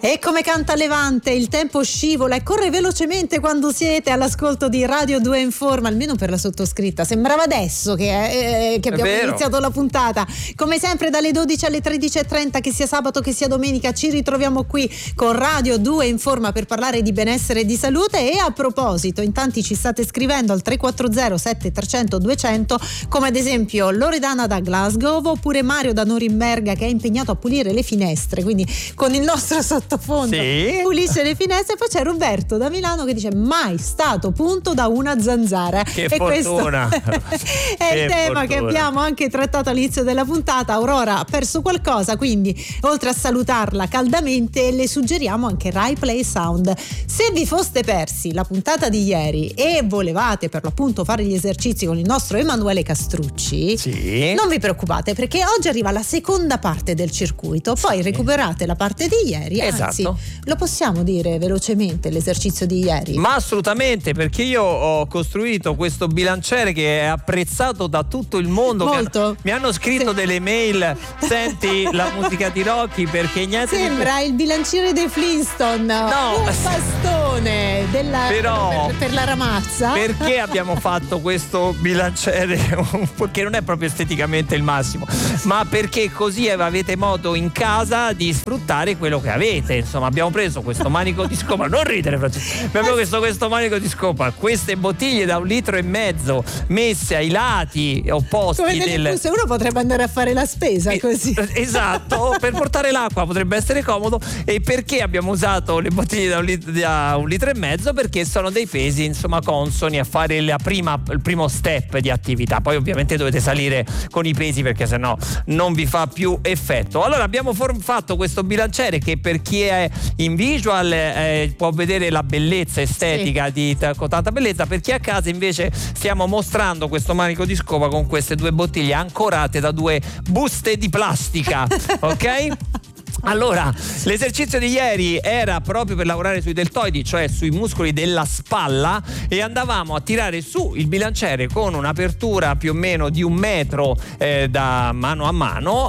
E come canta Levante, il tempo scivola e corre velocemente quando siete all'ascolto di Radio 2 Informa, almeno per la sottoscritta. Sembrava adesso che abbiamo iniziato la puntata. Come sempre dalle 12 alle 13.30, che sia sabato che sia domenica, ci ritroviamo qui con Radio 2 Informa per parlare di benessere e di salute. E a proposito, in tanti ci state scrivendo al 340 7300 200, come ad esempio Loredana da Glasgow, oppure Mario da Norimberga, che è impegnato a pulire le finestre, quindi con il nostro sottofondo pulisce le finestre. E poi c'è Roberto da Milano che dice: mai stato punto da una zanzara. Che e fortuna. Questo è il tema che abbiamo anche trattato all'inizio della puntata. Aurora ha perso qualcosa, quindi oltre a salutarla caldamente le suggeriamo anche Rai Play Sound. Se vi foste persi la puntata di ieri e volevate per l'appunto fare gli esercizi con il nostro Emanuele Castrucci, non vi preoccupate, perché oggi arriva la seconda parte del circuito, poi recuperate la parte di ieri. Anzi, lo possiamo dire velocemente l'esercizio di ieri? Ma assolutamente, perché io ho costruito questo bilanciere che è apprezzato da tutto il mondo. Molto. Mi hanno scritto delle mail: senti la musica di Rocky, perché niente. Sembra il bilanciere dei Flintstone. No. Un bastone per la ramazza. Perché abbiamo fatto questo bilanciere? Perché non è proprio esteticamente il massimo, ma perché così avete modo in casa di sfruttare quello che avete. Insomma, abbiamo preso questo manico di scopa, non ridere Francesco, abbiamo preso questo manico di scopa, queste bottiglie da 1,5 litri messe ai lati opposti se uno potrebbe andare a fare la spesa così. Esatto, per portare l'acqua potrebbe essere comodo. E perché abbiamo usato le bottiglie da 1,5 litri? Perché sono dei pesi insomma consoni a fare il primo step di attività. Poi ovviamente dovete salire con i pesi, perché sennò non vi fa più effetto. Allora abbiamo fatto questo bilanciere che per chi è in visual può vedere la bellezza estetica con tanta bellezza. Per chi è a casa invece stiamo mostrando questo manico di scopa con queste due bottiglie ancorate da due buste di plastica. Ok? Allora, l'esercizio di ieri era proprio per lavorare sui deltoidi, cioè sui muscoli della spalla, e andavamo a tirare su il bilanciere con un'apertura più o meno di 1 metro da mano a mano.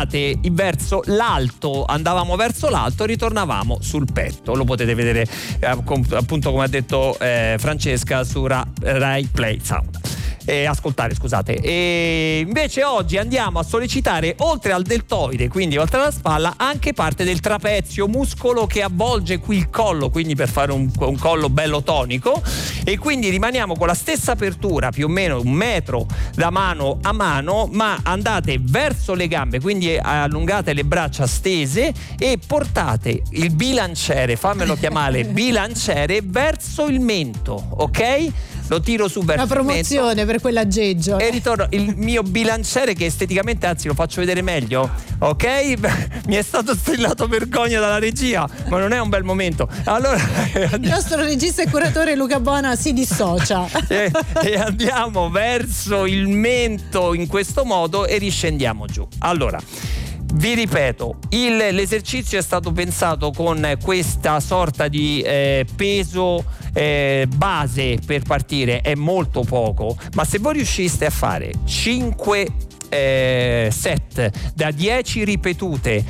Andavamo verso l'alto, ritornavamo sul petto. Lo potete vedere appunto, come ha detto Francesca, su Rai Play Sound. Ascoltare, scusate. E invece oggi andiamo a sollecitare, oltre al deltoide, quindi oltre alla spalla, anche parte del trapezio, muscolo che avvolge qui il collo, quindi per fare un collo bello tonico. E quindi rimaniamo con la stessa apertura, più o meno 1 metro da mano a mano, ma andate verso le gambe, quindi allungate le braccia stese e portate il bilanciere, fammelo chiamare bilanciere, verso il mento, ok? Lo tiro su verso una promozione per quell'aggeggio. E ritorno il mio bilanciere, che esteticamente, anzi, lo faccio vedere meglio, ok? Mi è stato strillato vergogna dalla regia, ma non è un bel momento. Allora il nostro regista e curatore Luca Bona si dissocia e andiamo verso il mento in questo modo e riscendiamo giù. Allora, vi ripeto, l'esercizio è stato pensato con questa sorta di peso base per partire. È molto poco, ma se voi riusciste a fare 5 set da 10 ripetute,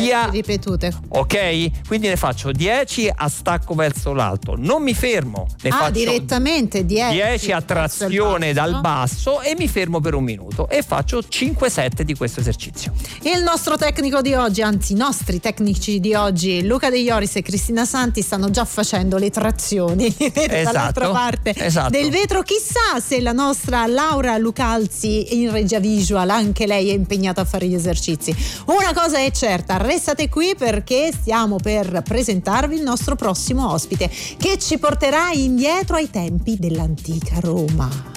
ok? Quindi ne faccio 10 a stacco verso l'alto, non mi fermo, ne faccio direttamente 10 a trazione dal basso e mi fermo per 1 minuto e faccio 5 set di questo esercizio. Il nostro tecnico di oggi, anzi i nostri tecnici di oggi, Luca De Ioris e Cristina Santi, stanno già facendo le trazioni dall'altra parte del vetro. Chissà se la nostra Laura Lucalzi in regia visual, anche lei è impegnata a fare gli esercizi. Una cosa è certa, restate qui perché stiamo per presentarvi il nostro prossimo ospite, che ci porterà indietro ai tempi dell'antica Roma.